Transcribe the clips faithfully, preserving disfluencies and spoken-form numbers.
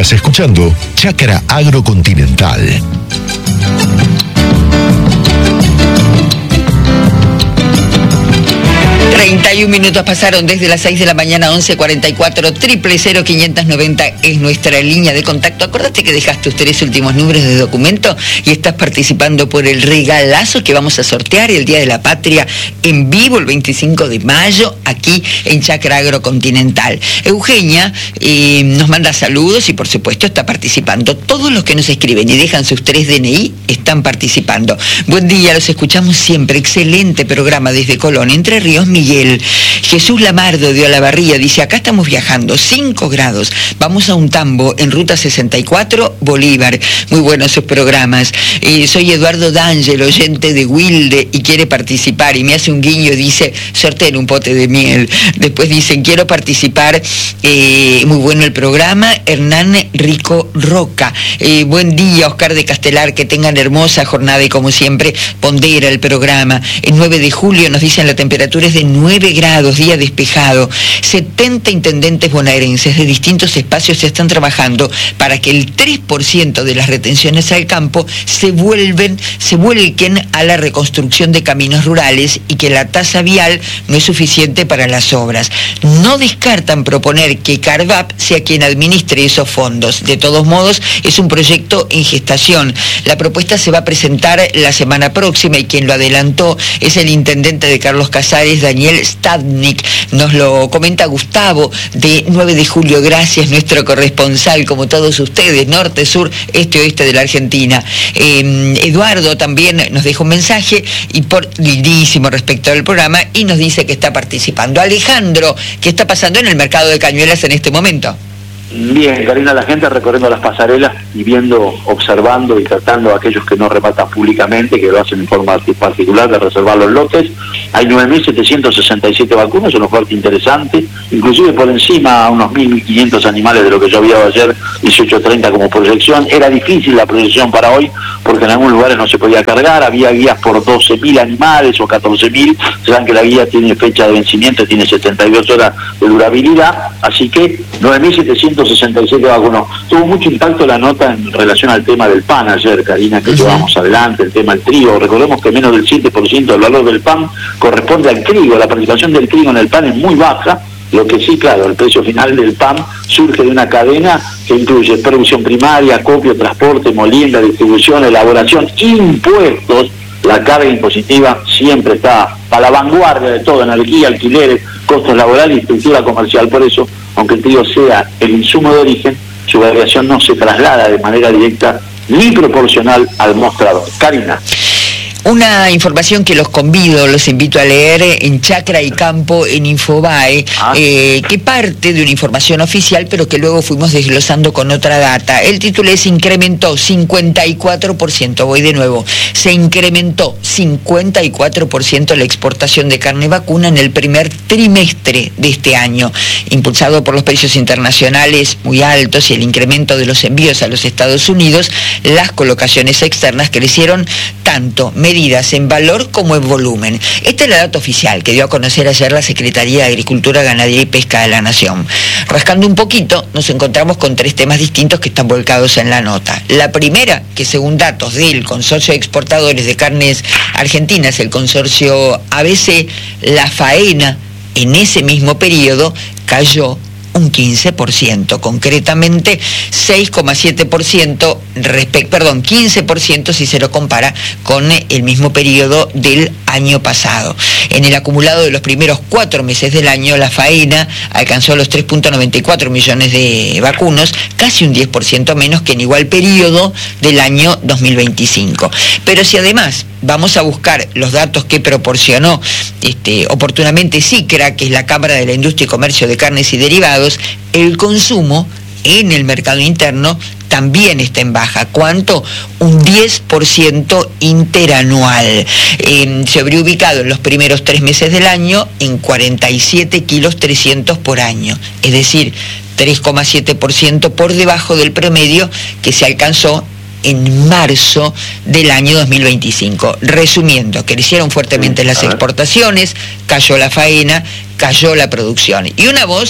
Estás escuchando Chácara Agrocontinental. treinta y un minutos pasaron desde las seis de la mañana, once cuarenta y cuatro, triple cero quinientos noventa es nuestra línea de contacto. Acordate que dejaste tus tres últimos números de documento y estás participando por el regalazo que vamos a sortear el Día de la Patria en vivo el veinticinco de mayo aquí en Chácara Agrocontinental. Eugenia eh, nos manda saludos y por supuesto está participando. Todos los que nos escriben y dejan sus tres D N I están participando. Buen día, los escuchamos siempre. Excelente programa desde Colón, Entre Ríos, Miguel. Jesús Lamardo de Olavarría dice, acá estamos viajando, cinco grados, vamos a un tambo en ruta sesenta y cuatro, Bolívar. Muy buenos sus programas. Eh, soy Eduardo D'Angelo, oyente de Wilde y quiere participar y me hace un guiño, dice, sorteen un pote de miel. Después dicen, quiero participar, eh, muy bueno el programa. Hernán Rico Roca. Eh, buen día, Oscar de Castelar, que tengan hermosa jornada y como siempre pondera el programa. El nueve de julio nos dicen la temperatura es de nueve grados, día despejado. setenta intendentes bonaerenses de distintos espacios se están trabajando para que el tres por ciento de las retenciones al campo se vuelven, se vuelquen a la reconstrucción de caminos rurales y que la tasa vial no es suficiente para las obras. No descartan proponer que Carvap sea quien administre esos fondos. De todos modos, es un proyecto en gestación. La propuesta se va a presentar la semana próxima y quien lo adelantó es el intendente de Carlos Casares, Daniel Stadnik. Nos lo comenta Gustavo de nueve de julio. Gracias, nuestro corresponsal, como todos ustedes, norte, sur, este, oeste de la Argentina. Eh, Eduardo también nos dejó un mensaje y por lindísimo respecto al programa y nos dice que está participando. Alejandro, ¿qué está pasando en el mercado de Cañuelas en este momento? Bien, Karina, la gente recorriendo las pasarelas y viendo, observando y tratando a aquellos que no rematan públicamente, que lo hacen en forma particular de reservar los lotes. Hay nueve mil setecientos sesenta y siete vacunas, una oferta interesante, inclusive por encima unos mil, mil quinientos animales de lo que yo había ayer, dieciocho treinta como proyección. Era difícil la proyección para hoy porque en algunos lugares no se podía cargar, había guías por doce mil animales o catorce mil, saben que la guía tiene fecha de vencimiento, tiene setenta y dos horas de durabilidad, así que nueve mil setecientos sesenta y siete vacunos. Tuvo mucho impacto la nota en relación al tema del pan ayer, Karina, que uh-huh. llevamos adelante, el tema del trigo. Recordemos que menos del siete por ciento del valor del pan corresponde al trigo, la participación del trigo en el pan es muy baja, lo que sí, claro, el precio final del pan surge de una cadena que incluye producción primaria, acopio, transporte, molienda, distribución, elaboración, impuestos. La carga impositiva siempre está a la vanguardia de todo, energía, alquileres, costos laborales y estructura comercial. Por eso, aunque el trigo sea el insumo de origen, su variación no se traslada de manera directa ni proporcional al mostrador. Karina. Una información que los convido, los invito a leer en Chacra y Campo en Infobae, ah. eh, que parte de una información oficial, pero que luego fuimos desglosando con otra data. El título es: incrementó cincuenta y cuatro por ciento, voy de nuevo, se incrementó cincuenta y cuatro por ciento la exportación de carne vacuna en el primer trimestre de este año, impulsado por los precios internacionales muy altos y el incremento de los envíos a los Estados Unidos. Las colocaciones externas crecieron tanto medidas en valor como en volumen. Esta es la data oficial que dio a conocer ayer la Secretaría de Agricultura, Ganadería y Pesca de la Nación. Rascando un poquito, nos encontramos con tres temas distintos que están volcados en la nota. La primera, que según datos del Consorcio de Exportadores de Carnes Argentinas, el consorcio A B C, la faena en ese mismo periodo cayó un quince por ciento, concretamente seis coma siete por ciento, respe- perdón, quince por ciento si se lo compara con el mismo periodo del año pasado. En el acumulado de los primeros cuatro meses del año, la faena alcanzó los tres punto noventa y cuatro millones de vacunos, casi un diez por ciento menos que en igual periodo del año dos mil veinticinco. Pero si además vamos a buscar los datos que proporcionó este, oportunamente SICRA, que es la Cámara de la Industria y Comercio de Carnes y Derivados, el consumo en el mercado interno también está en baja. ¿Cuánto? Un diez por ciento interanual. Eh, se habría ubicado en los primeros tres meses del año en cuarenta y siete kilos trescientos por año, es decir, tres coma siete por ciento por debajo del promedio que se alcanzó en marzo del año dos mil veinticinco. Resumiendo, crecieron fuertemente las exportaciones, cayó la faena, cayó la producción. Y una voz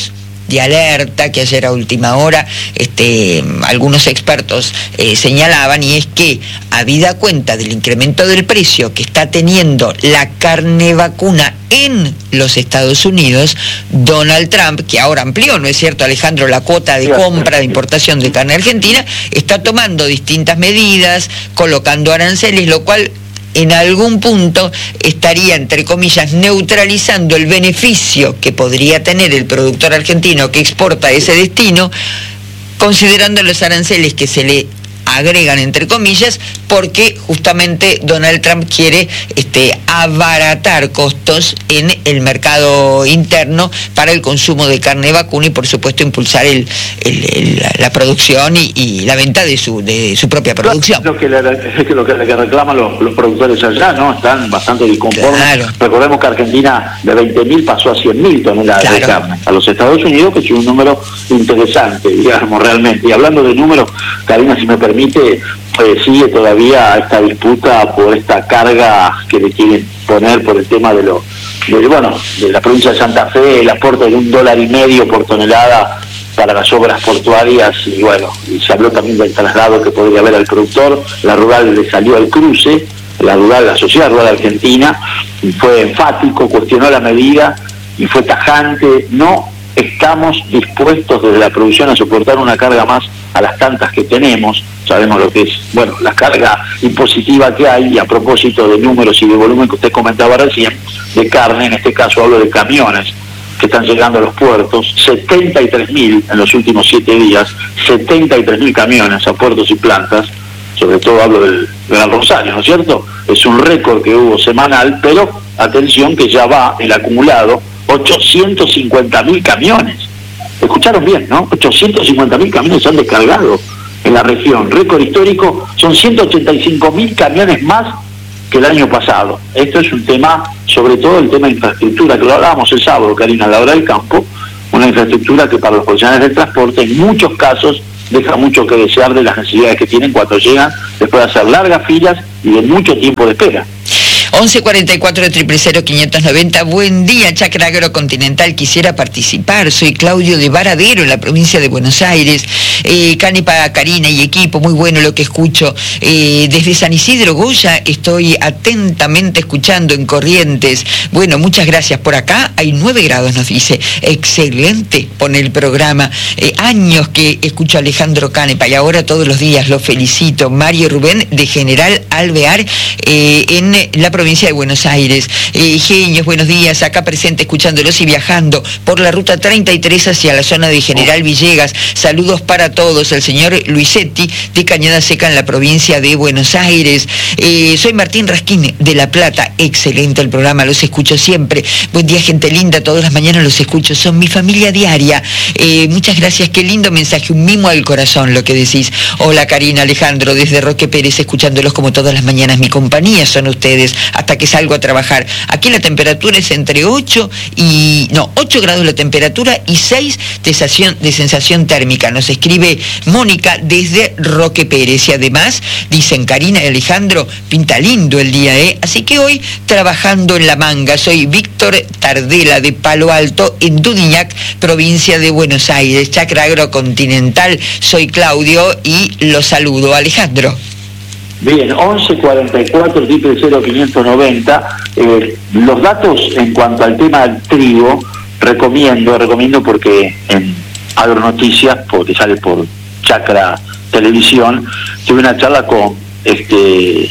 de alerta que ayer a última hora este, algunos expertos eh, señalaban, y es que habida cuenta del incremento del precio que está teniendo la carne vacuna en los Estados Unidos, Donald Trump, que ahora amplió, ¿no es cierto, Alejandro?, la cuota de compra, de importación de carne argentina, está tomando distintas medidas, colocando aranceles, lo cual en algún punto estaría, entre comillas, neutralizando el beneficio que podría tener el productor argentino que exporta a ese destino, considerando los aranceles que se le agregan, entre comillas, porque justamente Donald Trump quiere este, abaratar costos en el mercado interno para el consumo de carne vacuna y, por supuesto, impulsar el, el, el, la producción y, y la venta de su de su propia producción. Lo que, le, es que lo que, que reclaman los, los productores allá, ¿no? Están bastante disconformes. Claro. Recordemos que Argentina de veinte mil pasó a cien mil toneladas claro. de carne a los Estados Unidos, que es un número interesante, digamos, realmente. Y hablando de números, Karina, si me permite, eh, sigue todavía esta disputa por esta carga que le quieren poner por el tema de lo de, bueno, de la provincia de Santa Fe, el aporte de un dólar y medio por tonelada para las obras portuarias, y bueno, y se habló también del traslado que podría haber al productor. La rural le salió al cruce, la rural, la sociedad rural argentina, y fue enfático, cuestionó la medida y fue tajante: no estamos dispuestos desde la producción a soportar una carga más a las tantas que tenemos. Sabemos lo que es, bueno, la carga impositiva que hay, y a propósito de números y de volumen que usted comentaba recién, de carne, en este caso hablo de camiones que están llegando a los puertos, setenta y tres mil en los últimos siete días, setenta y tres mil camiones a puertos y plantas, sobre todo hablo del Gran Rosario, ¿no es cierto? Es un récord que hubo semanal, pero atención que ya va el acumulado ochocientos cincuenta mil camiones. Escucharon bien, ¿no? ochocientos cincuenta mil camiones se han descargado en la región. Récord histórico, son ciento ochenta y cinco mil camiones más que el año pasado. Esto es un tema, sobre todo el tema de infraestructura, que lo hablábamos el sábado, Karina, a la hora del campo, una infraestructura que para los profesionales del transporte en muchos casos deja mucho que desear de las necesidades que tienen cuando llegan, después de hacer largas filas y de mucho tiempo de espera. once cuarenta y cuatro, cero cero cero, quinientos noventa. Buen día, Chacra Agrocontinental. Quisiera participar. Soy Claudio de Varadero, en la provincia de Buenos Aires. Eh, Canepa, Karina y equipo, muy bueno lo que escucho. Eh, desde San Isidro, Goya, estoy atentamente escuchando en Corrientes. Bueno, muchas gracias. Por acá hay nueve grados, nos dice. Excelente, pone el programa. Eh, años que escucho a Alejandro Canepa y ahora todos los días lo felicito. Mario Rubén, de General Alvear, eh, en la provincia de Buenos Aires. Eh, genios, buenos días, acá presente escuchándolos y viajando por la ruta treinta y tres hacia la zona de General Villegas. Saludos para todos. El señor Luisetti, de Cañada Seca, en la provincia de Buenos Aires. Eh, soy Martín Rasquín, de La Plata. Excelente el programa, los escucho siempre. Buen día, gente linda, todas las mañanas los escucho, son mi familia diaria. Eh, muchas gracias, qué lindo mensaje, un mimo al corazón lo que decís. Hola Karina, Alejandro, desde Roque Pérez, escuchándolos como todas las mañanas. Mi compañía son ustedes hasta que salgo a trabajar. Aquí la temperatura es entre ocho y... no, ocho grados la temperatura y seis de sensación, de sensación térmica. Nos escribe Mónica desde Roque Pérez. Y además, dicen Karina y Alejandro, pinta lindo el día, ¿eh? Así que hoy trabajando en la manga. Soy Víctor Tardela, de Palo Alto, en Dudignac, provincia de Buenos Aires. Chacra Agrocontinental. Soy Claudio y los saludo. Alejandro. Bien, once cuarenta y cuatro, cero cero, quinientos noventa. Eh, los datos en cuanto al tema del trigo, recomiendo, recomiendo porque en Agronoticias, porque sale por Chacra Televisión, tuve una charla con este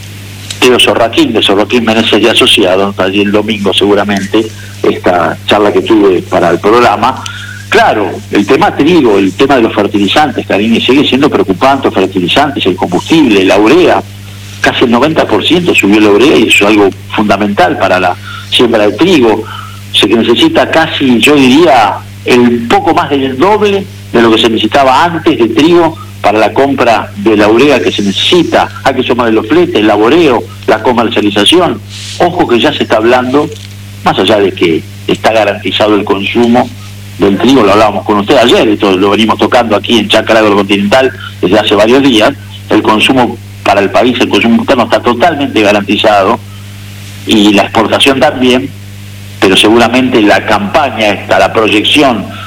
Teo Sorraquín, de Sorraquín Meneses y Asociados, allí el domingo seguramente, esta charla que tuve para el programa. Claro, el tema trigo, el tema de los fertilizantes, Karina, sigue siendo preocupante, fertilizantes, el combustible, la urea, casi el noventa por ciento subió la urea, y eso es algo fundamental para la siembra del trigo. Se necesita casi, yo diría, el poco más del doble de lo que se necesitaba antes de trigo para la compra de la urea que se necesita. Hay que sumar los fletes, el laboreo, la comercialización. Ojo que ya se está hablando, más allá de que está garantizado el consumo del trigo, lo hablábamos con usted ayer, esto lo venimos tocando aquí en Chacra Agrocontinental desde hace varios días, el consumo para el país, el consumo interno está totalmente garantizado, y la exportación también, pero seguramente la campaña esta, la proyección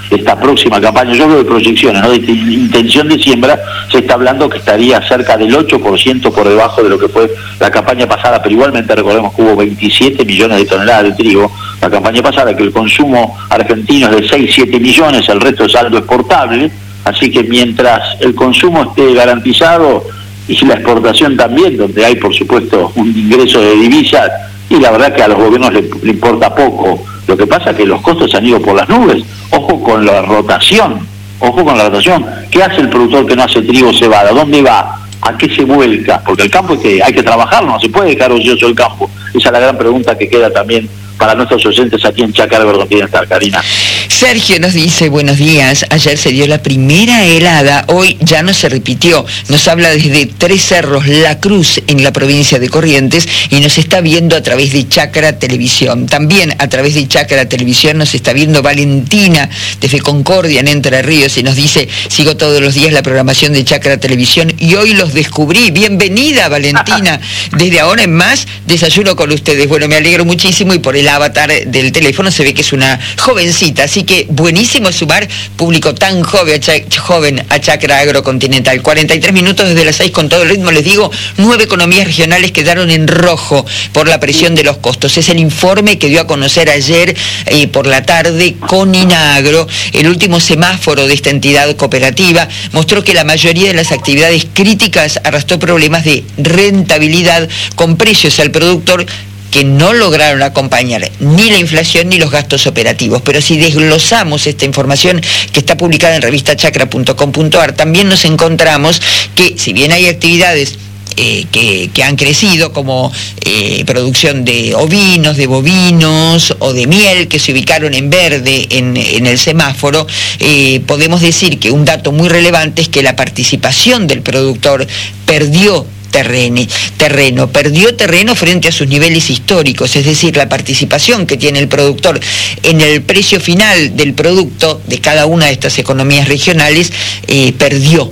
esta próxima campaña, yo hablo de proyecciones, ¿no? De intención de siembra, se está hablando que estaría cerca del ocho por ciento por debajo de lo que fue la campaña pasada, pero igualmente recordemos que hubo veintisiete millones de toneladas de trigo la campaña pasada, que el consumo argentino es de seis, siete millones, el resto es saldo exportable, así que mientras el consumo esté garantizado y la exportación también, donde hay por supuesto un ingreso de divisas, y la verdad que a los gobiernos le, le importa poco. Lo que pasa es que los costos han ido por las nubes. Ojo con la rotación, ojo con la rotación. ¿Qué hace el productor que no hace trigo cebada? ¿Dónde va? ¿A qué se vuelca? Porque el campo es que hay que trabajarlo, no se puede dejar ocioso el campo. Esa es la gran pregunta que queda también para nuestros oyentes aquí en Chácara Agrocontinental, Karina. Sergio nos dice, buenos días, ayer se dio la primera helada, hoy ya no se repitió. Nos habla desde Tres Cerros, La Cruz, en la provincia de Corrientes, y nos está viendo a través de Chácara Televisión. También a través de Chácara Televisión nos está viendo Valentina, desde Concordia, en Entre Ríos, y nos dice, sigo todos los días la programación de Chácara Televisión, y hoy los descubrí. Bienvenida, Valentina. Desde ahora en más, desayuno con ustedes. Bueno, me alegro muchísimo, y por el avatar del teléfono se ve que es una jovencita, así que buenísimo sumar público tan joven, joven a Chácara Agrocontinental. cuarenta y tres minutos desde las seis con todo el ritmo, les digo, nueve economías regionales quedaron en rojo por la presión de los costos. Es el informe que dio a conocer ayer eh, por la tarde Coninagro. El último semáforo de esta entidad cooperativa mostró que la mayoría de las actividades críticas arrastró problemas de rentabilidad con precios al productor que no lograron acompañar ni la inflación ni los gastos operativos. Pero si desglosamos esta información que está publicada en revista chacra punto com punto ar, también nos encontramos que, si bien hay actividades eh, que, que han crecido, como eh, producción de ovinos, de bovinos o de miel, que se ubicaron en verde en, en el semáforo, eh, podemos decir que un dato muy relevante es que la participación del productor perdió Terreno, terreno, perdió terreno frente a sus niveles históricos, es decir, la participación que tiene el productor en el precio final del producto de cada una de estas economías regionales eh, perdió,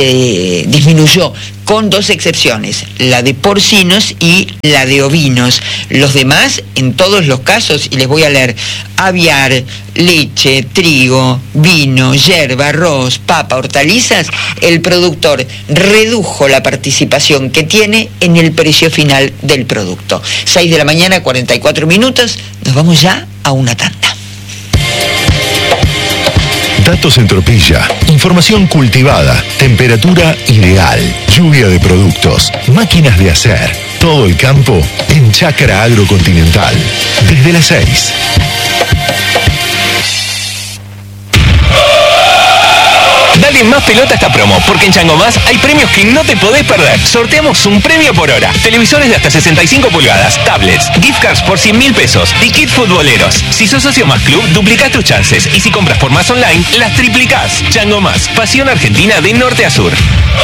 se disminuyó, con dos excepciones, la de porcinos y la de ovinos. Los demás, en todos los casos, y les voy a leer, aviar, leche, trigo, vino, yerba, arroz, papa, hortalizas, el productor redujo la participación que tiene en el precio final del producto. seis de la mañana, cuarenta y cuatro minutos, nos vamos ya a una tanda. Datos en Tropilla, información cultivada, temperatura ideal, lluvia de productos, máquinas de hacer, todo el campo en Chácara Agrocontinental. Desde las seis. Dale más pelota a esta promo, porque en Chango Más hay premios que no te podés perder. Sorteamos un premio por hora. Televisores de hasta sesenta y cinco pulgadas, tablets, gift cards por cien mil pesos y kit futboleros. Si sos socio Más Club, duplicás tus chances. Y si compras por Más Online, las triplicás. Chango Más, pasión argentina de norte a sur.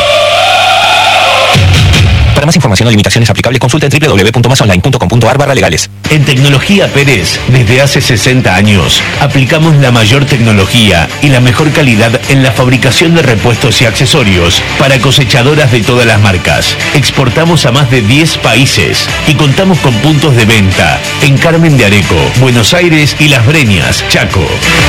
Para más información o limitaciones aplicables, consulta en doble u doble u doble u punto más online punto com punto ar barra legales. En Tecnología Pérez, desde hace sesenta años, aplicamos la mayor tecnología y la mejor calidad en la fabricación de repuestos y accesorios para cosechadoras de todas las marcas. Exportamos a más de diez países y contamos con puntos de venta en Carmen de Areco, Buenos Aires y Las Breñas, Chaco.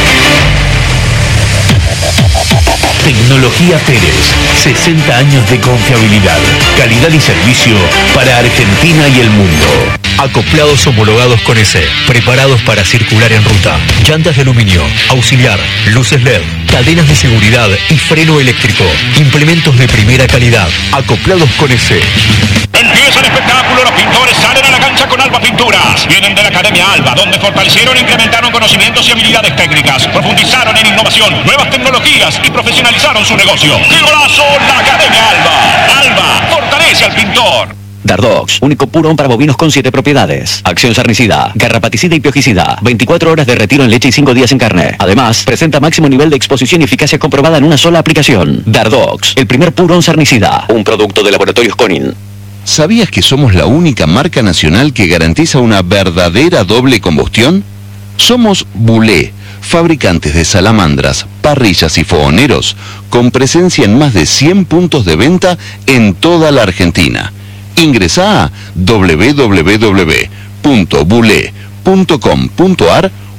Tecnología Pérez, sesenta años de confiabilidad, calidad y servicio para Argentina y el mundo. Acoplados homologados con E C, preparados para circular en ruta. Llantas de aluminio, auxiliar, luces L E D, cadenas de seguridad y freno eléctrico. Implementos de primera calidad. Acoplados con E C. Empieza el espectáculo, los pintores salen a la cancha con Alba Pinturas. Vienen de la Academia Alba, donde fortalecieron e incrementaron conocimientos y habilidades técnicas, profundizaron en innovación, nuevas tecnologías y profesionalizaron su negocio. ¡Qué golazo! La Academia Alba. Alba, fortalece al pintor. Dardox, único purón para bovinos con siete propiedades. Acción sarnicida, garrapaticida y piojicida. veinticuatro horas de retiro en leche y cinco días en carne. Además, presenta máximo nivel de exposición y eficacia comprobada en una sola aplicación. Dardox, el primer purón sarnicida. Un producto de Laboratorios Conin. ¿Sabías que somos la única marca nacional que garantiza una verdadera doble combustión? Somos Bulé, fabricantes de salamandras, parrillas y fogoneros, con presencia en más de cien puntos de venta en toda la Argentina. Ingresá a doble u doble u doble u punto bulé punto com punto ar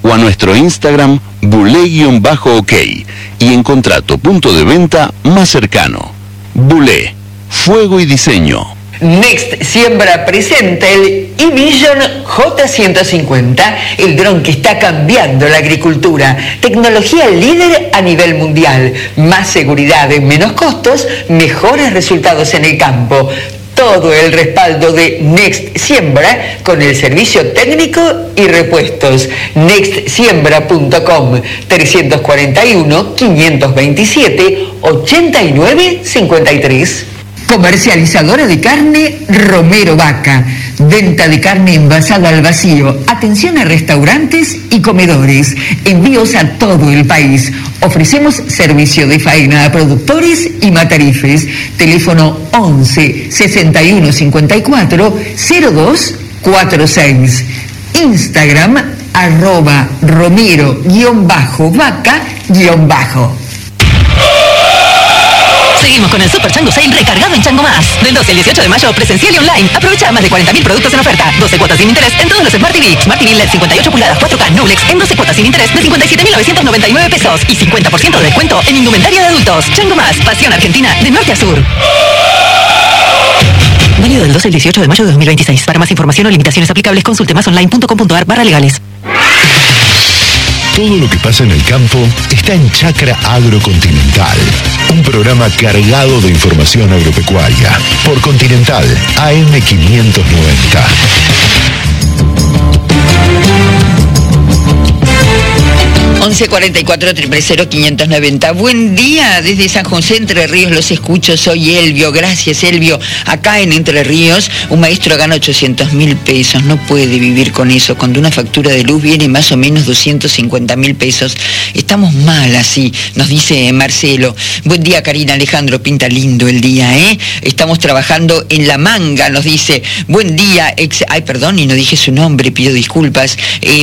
o a nuestro Instagram bulé-ok y encontrá tu punto de venta más cercano. Bulé, fuego y diseño. Next Siembra presenta el eVision J ciento cincuenta, el dron que está cambiando la agricultura. Tecnología líder a nivel mundial. Más seguridad, menos costos, mejores resultados en el campo. Todo el respaldo de Next Siembra con el servicio técnico y repuestos. next siembra punto com, tres cuatro uno, cinco dos siete, ocho nueve cinco tres. Comercializadora de carne Romero Vaca. Venta de carne envasada al vacío. Atención a restaurantes y comedores. Envíos a todo el país. Ofrecemos servicio de faena a productores y matarifes. Teléfono once, sesenta y uno, cincuenta y cuatro, cero dos cuarenta y seis. Instagram arroba Romero-vaca-. Seguimos con el Super Chango Sale recargado en Chango Más. Del doce al dieciocho de mayo, presencial y online. Aprovecha más de cuarenta mil productos en oferta. doce cuotas sin interés en todos los Smart T V. Smart T V L E D cincuenta y ocho pulgadas cuatro K Nublex en doce cuotas sin interés de cincuenta y siete mil novecientos noventa y nueve pesos. Y cincuenta por ciento de descuento en indumentaria de adultos. Chango Más, pasión argentina de norte a sur. Válido del doce al dieciocho de mayo de dos mil veintiséis. Para más información o limitaciones aplicables, consulte masonline punto com punto ar barra legales. Todo lo que pasa en el campo está en Chacra Agrocontinental, un programa cargado de información agropecuaria por Continental A M quinientos noventa. once cuarenta y cuatro, cero cero cero, quinientos noventa. Buen día, desde San José, Entre Ríos, los escucho, soy Elvio, gracias Elvio. Acá en Entre Ríos, un maestro gana ochocientos mil pesos, no puede vivir con eso, cuando una factura de luz viene más o menos doscientos cincuenta mil pesos. Estamos mal así, nos dice Marcelo. Buen día, Karina, Alejandro, pinta lindo el día, ¿eh? Estamos trabajando en La Manga, nos dice. Buen día, ex... ay, perdón, y no dije su nombre, pido disculpas.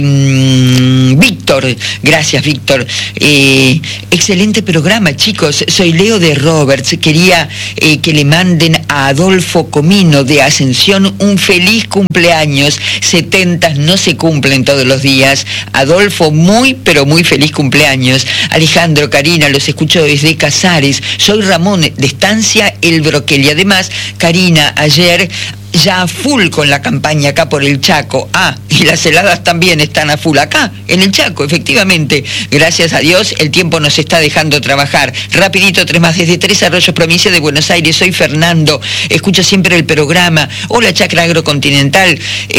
Eh, Víctor, gracias. Víctor, eh, excelente programa, chicos. Soy Leo de Roberts. Quería eh, que le manden a Adolfo Comino de Ascensión un feliz cumpleaños. setentas no se cumplen todos los días. Adolfo, muy pero muy feliz cumpleaños. Alejandro, Karina, los escucho desde Casares. Soy Ramón de Estancia El Broquel. Y además, Karina, ayer ya a full con la campaña acá por el Chaco. Ah, y las heladas también están a full acá, en el Chaco, efectivamente. Gracias a Dios, el tiempo nos está dejando trabajar. Rapidito, tres más desde Tres Arroyos, provincia de Buenos Aires. Soy Fernando, escucho siempre el programa. Hola, Chacra Agrocontinental.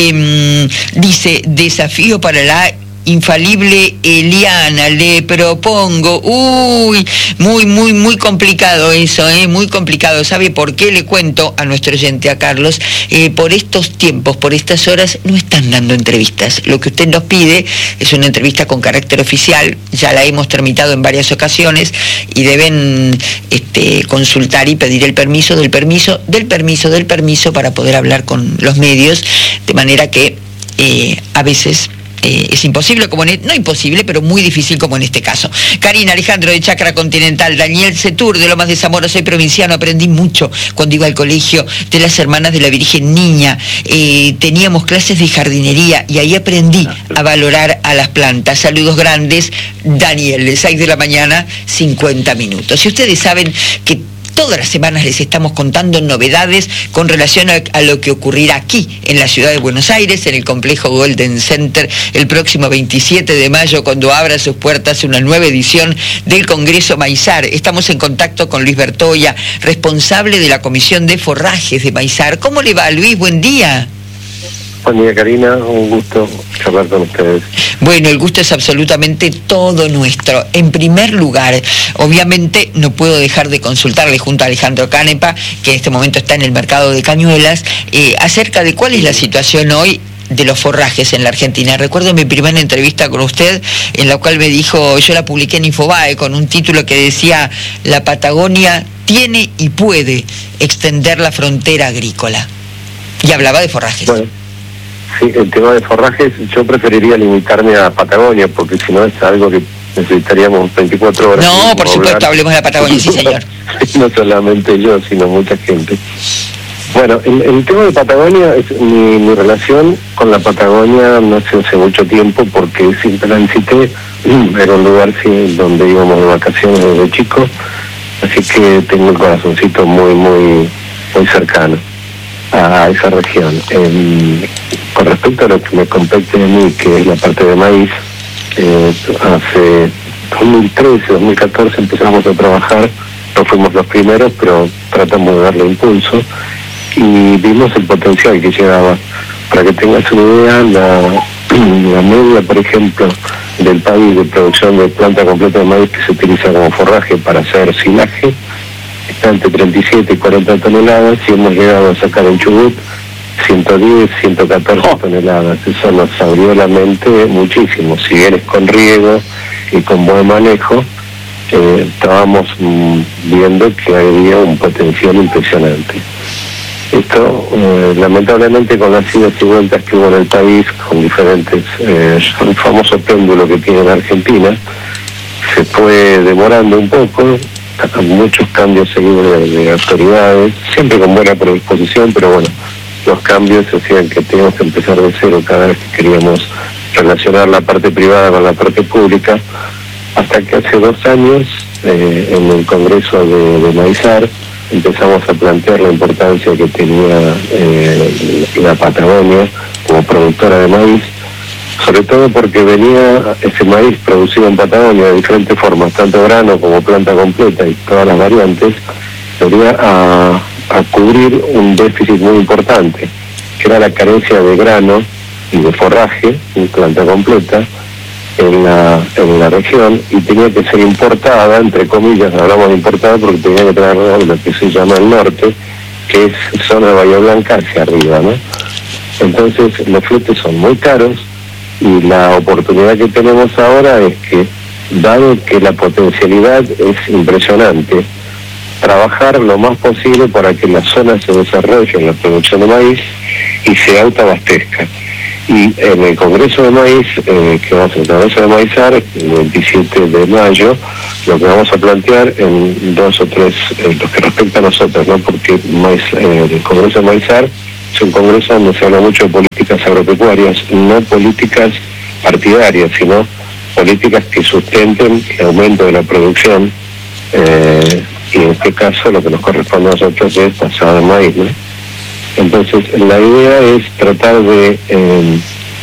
Eh, dice, desafío para la infalible Eliana, le propongo. Uy, muy, muy, muy complicado eso, ¿eh? Muy complicado. ¿Sabe por qué? Le cuento a nuestro oyente, a Carlos, eh, por estos tiempos, por estas horas, no están dando entrevistas. Lo que usted nos pide es una entrevista con carácter oficial, ya la hemos tramitado en varias ocasiones y deben este, consultar y pedir el permiso del permiso, del permiso, del permiso para poder hablar con los medios, de manera que eh, a veces Eh, es imposible, como en, no imposible, pero muy difícil como en este caso. Karina, Alejandro de Chacra Continental, Daniel Setur de Lomas de Zamora, soy provinciano, aprendí mucho cuando iba al colegio de las Hermanas de la Virgen Niña. Eh, teníamos clases de jardinería y ahí aprendí a valorar a las plantas. Saludos grandes, Daniel, de seis de la mañana, cincuenta minutos. Y ustedes saben que todas las semanas les estamos contando novedades con relación a, a lo que ocurrirá aquí, en la ciudad de Buenos Aires, en el complejo Golden Center, el próximo veintisiete de mayo, cuando abra sus puertas una nueva edición del Congreso Maizar. Estamos en contacto con Luis Bertoya, responsable de la Comisión de Forrajes de Maizar. ¿Cómo le va, Luis? Buen día. Buen día, Karina, un gusto charlar con ustedes. Bueno, el gusto es absolutamente todo nuestro. En primer lugar, obviamente no puedo dejar de consultarle junto a Alejandro Canepa, que en este momento está en el mercado de Cañuelas, eh, acerca de cuál es la situación hoy de los forrajes en la Argentina. Recuerdo mi primera entrevista con usted, en la cual me dijo, yo la publiqué en Infobae, con un título que decía, la Patagonia tiene y puede extender la frontera agrícola. Y hablaba de forrajes. Bueno. Sí, el tema de forrajes, yo preferiría limitarme a Patagonia, porque si no es algo que necesitaríamos veinticuatro horas. No, por supuesto, hablemos de la Patagonia, sí, señor. No solamente yo, sino mucha gente. Bueno, el, el tema de Patagonia, es mi, mi relación con la Patagonia no sé, hace mucho tiempo, porque siempre la visité, era un lugar sí, donde íbamos de vacaciones desde chico, así que tengo el corazoncito muy, muy, muy cercano a esa región. Eh, con respecto a lo que me compete a mí, que es la parte de maíz, eh, hace dos mil trece, dos mil catorce empezamos a trabajar, no fuimos los primeros, pero tratamos de darle impulso, y vimos el potencial que llegaba. Para que tengas una idea, la, la media, por ejemplo, del país de producción de planta completa de maíz que se utiliza como forraje para hacer silaje, está entre treinta y siete y cuarenta toneladas, y hemos llegado a sacar en Chubut ciento diez, ciento catorce oh. toneladas. Eso nos abrió la mente muchísimo. Si bien es con riego y con buen manejo, eh, estábamos mm, viendo que había un potencial impresionante. Esto, eh, lamentablemente, con las idas y vueltas que hubo en el país, con diferentes, eh, el famoso péndulo que tiene en Argentina, se fue demorando un poco, muchos cambios seguidos de, de autoridades, siempre con buena predisposición, pero bueno, los cambios hacían que teníamos que empezar de cero cada vez que queríamos relacionar la parte privada con la parte pública, hasta que hace dos años, eh, en el Congreso de, de Maizar, empezamos a plantear la importancia que tenía eh, la Patagonia como productora de maíz, sobre todo porque venía ese maíz producido en Patagonia de diferentes formas, tanto grano como planta completa y todas las variantes, venía a, a cubrir un déficit muy importante, que era la carencia de grano y de forraje en planta completa en la, en la región, y tenía que ser importada, entre comillas, hablamos de importada porque tenía que traer lo que se llama el norte, que es zona de Bahía Blanca hacia arriba, ¿no? Entonces los fletes son muy caros, y la oportunidad que tenemos ahora es que, dado que la potencialidad es impresionante, trabajar lo más posible para que la zona se desarrolle en la producción de maíz y se autoabastezca. Y en el Congreso de Maíz, eh, que vamos a el Congreso de Maizar, el veintisiete de mayo, lo que vamos a plantear en dos o tres, eh, los que respecta a nosotros, ¿no? Porque Maiz, eh, el Congreso de Maizar es un congreso donde se habla mucho de políticas agropecuarias, no políticas partidarias, sino políticas que sustenten el aumento de la producción, eh, y en este caso lo que nos corresponde a nosotros es pasado de maíz, ¿no? Entonces, la idea es tratar de eh,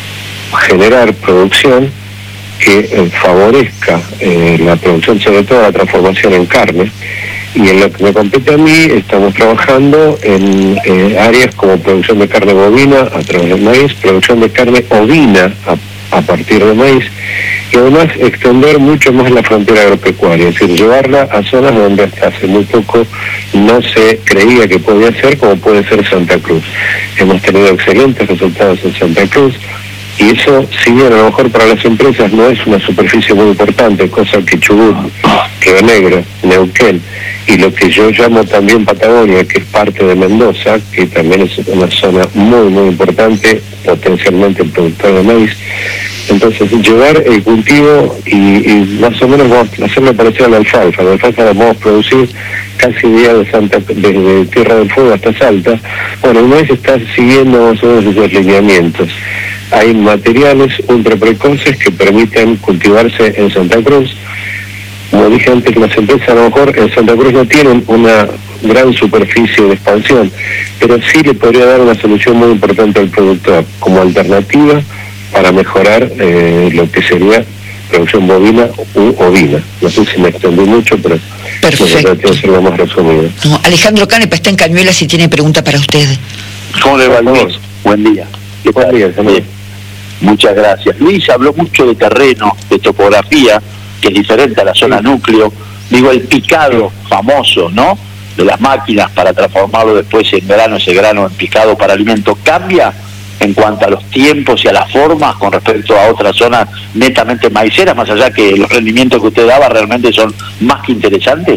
generar producción que eh, favorezca eh, la producción, sobre todo la transformación en carne. Y en lo que me compete a mí, estamos trabajando en eh, áreas como producción de carne bovina a través del maíz, producción de carne ovina a, a partir del maíz, y además extender mucho más la frontera agropecuaria, es decir, llevarla a zonas donde hasta hace muy poco no se creía que podía ser, como puede ser Santa Cruz. Hemos tenido excelentes resultados en Santa Cruz, y eso, si bien a lo mejor para las empresas no es una superficie muy importante, cosa que Chubut, Río Negro, Neuquén, y lo que yo llamo también Patagonia, que es parte de Mendoza, que también es una zona muy, muy importante, potencialmente productora de maíz. Entonces, llevar el cultivo y, y más o menos vamos a hacerlo parecido a la alfalfa. La alfalfa la podemos producir casi día de Santa, desde Tierra del Fuego hasta Salta. Bueno, el maíz está siguiendo más o menos esos lineamientos. Hay materiales ultra precoces que permiten cultivarse en Santa Cruz. Como dije antes, las empresas a lo mejor en Santa Cruz no tienen una gran superficie de expansión, pero sí le podría dar una solución muy importante al productor como alternativa para mejorar eh, lo que sería producción bovina u ovina. No sé si me extendí mucho, pero perfecto, traté de ser lo más resumido. No, Alejandro Canepa está en Cañuelas y tiene pregunta para usted. ¿Cómo le va, Luis? Buen día. Buen día, Bien. Muchas gracias. Luis habló mucho de terreno, de topografía, que es diferente a la zona núcleo. Digo, el picado famoso, ¿no?, de las máquinas para transformarlo después en grano, ese grano en picado para alimento, ¿cambia en cuanto a los tiempos y a las formas con respecto a otras zonas netamente maiceras, más allá que los rendimientos que usted daba realmente son más que interesantes?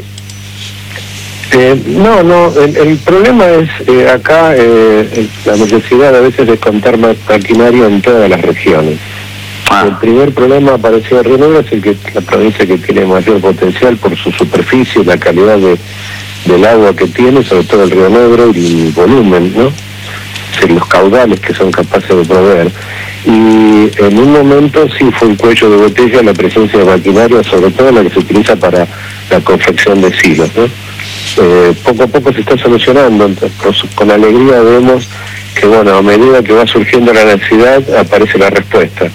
Eh, no, no, el, el problema es eh, acá eh, la necesidad a veces de contar más maquinaria en todas las regiones. Ah. El primer problema apareció en Río Negro, es el que la provincia que tiene mayor potencial por su superficie, la calidad de, del agua que tiene, sobre todo el Río Negro, y el volumen, ¿no? O sea, los caudales que son capaces de proveer. Y en un momento sí fue un cuello de botella la presencia de maquinaria, sobre todo la que se utiliza para la confección de silos, ¿no? Eh, poco a poco se está solucionando, entonces, con alegría vemos que, bueno, a medida que va surgiendo la necesidad, aparece la respuesta.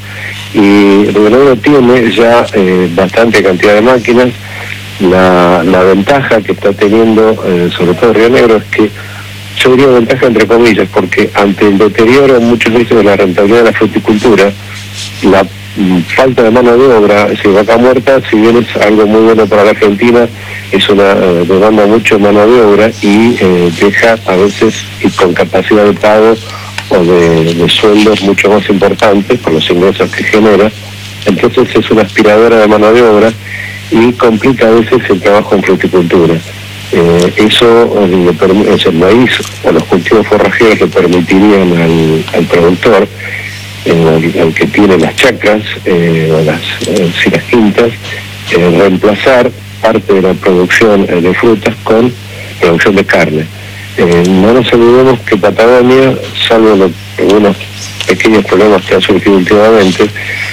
Y Río Negro tiene ya eh, bastante cantidad de máquinas. La, la ventaja que está teniendo, eh, sobre todo Río Negro, es que, yo diría ventaja entre comillas, porque ante el deterioro muchas veces de la rentabilidad de la fruticultura, la mm, falta de mano de obra, si vaca muerta, si bien es algo muy bueno para la Argentina, es una eh, demanda mucho de mano de obra y eh, deja a veces y con capacidad de pago o de, de sueldos mucho más importantes por los ingresos que genera. Entonces es una aspiradora de mano de obra y complica a veces el trabajo en fruticultura. Eh, eso le permite, es el maíz o los cultivos forrajeros le permitirían al, al productor, eh, al, al que tiene las chacras eh, o las, eh, si las quintas, eh, reemplazar parte de la producción eh, de frutas con producción de carne. Eh, no nos olvidemos que Patagonia, salvo los, algunos pequeños problemas que han surgido últimamente,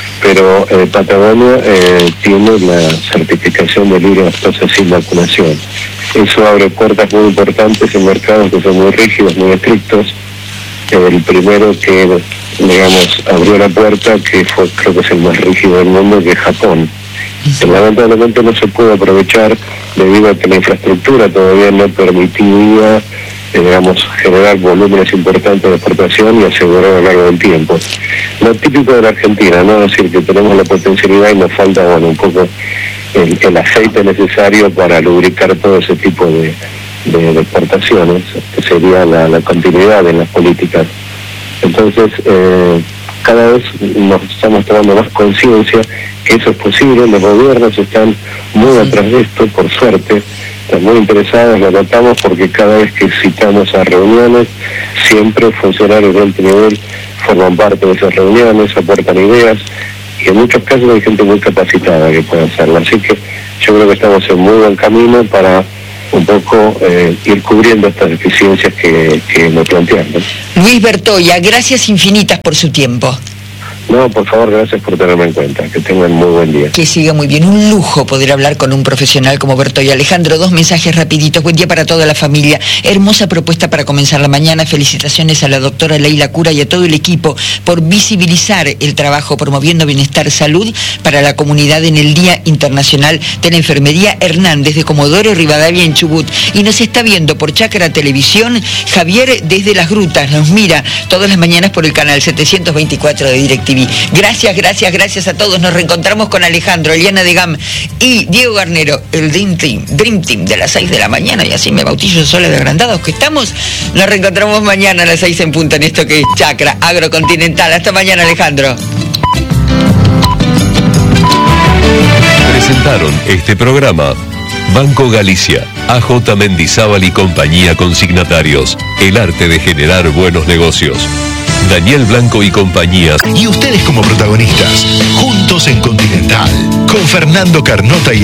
pero eh, Patagonia eh, tiene la certificación de libre lactosa sin vacunación. Eso abre puertas muy importantes en mercados que son muy rígidos, muy estrictos. Eh, el primero que, digamos, abrió la puerta, que fue, creo que es el más rígido del mundo, que es Japón. Que lamentablemente no se pudo aprovechar debido a que la infraestructura todavía no permitía, eh, digamos, generar volúmenes importantes de exportación y asegurar a lo largo del tiempo. Lo típico de la Argentina, ¿no? Es decir, que tenemos la potencialidad y nos falta, bueno, un poco el, el aceite necesario para lubricar todo ese tipo de, de, de exportaciones, que sería la, la continuidad de las políticas. Entonces, eh, cada vez nos estamos tomando más conciencia que eso es posible. Los gobiernos están muy atrás de esto, por suerte, están muy interesados, lo notamos porque cada vez que citamos a reuniones, siempre funcionarios de alto nivel forman parte de esas reuniones, aportan ideas, y en muchos casos hay gente muy capacitada que puede hacerlo. Así que yo creo que estamos en muy buen camino para un poco eh, ir cubriendo estas deficiencias que, que me plantean, ¿no? Luis Bertoia, gracias infinitas por su tiempo. No, por favor, gracias por tenerme en cuenta. Que tengan muy buen día. Que siga muy bien. Un lujo poder hablar con un profesional como Bertoia. Alejandro, dos mensajes rapiditos. Buen día para toda la familia. Hermosa propuesta para comenzar la mañana. Felicitaciones a la doctora Leila Cura y a todo el equipo por visibilizar el trabajo promoviendo bienestar, salud para la comunidad en el Día Internacional de la Enfermería. Hernán, desde Comodoro Rivadavia en Chubut. Y nos está viendo por Chácara Televisión. Javier, desde Las Grutas. Nos mira todas las mañanas por el canal setecientos veinticuatro de DirecTV. Gracias, gracias, gracias a todos. Nos reencontramos con Alejandro, Eliana de Gam y Diego Garnero, el Dream Team, Dream Team de las seis de la mañana, y así me bautizo sola de agrandados que estamos. Nos reencontramos mañana a las seis en punto en esto que es Chacra Agrocontinental. Hasta mañana, Alejandro. Presentaron este programa Banco Galicia, A J Mendizábal y compañía consignatarios, el arte de generar buenos negocios. Daniel Blanco y compañía. Y ustedes como protagonistas, juntos en Continental, con Fernando Carnota y